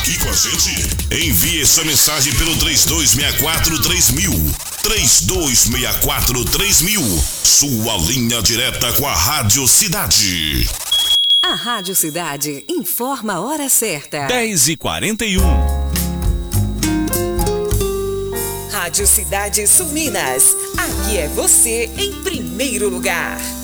aqui com a gente? Envie sua mensagem pelo 3264-3000. 3264-3000. Sua linha direta com a Rádio Cidade. A Rádio Cidade informa a hora certa. 10h41. Rádio Cidade Sul Minas. Aqui é você em primeiro lugar.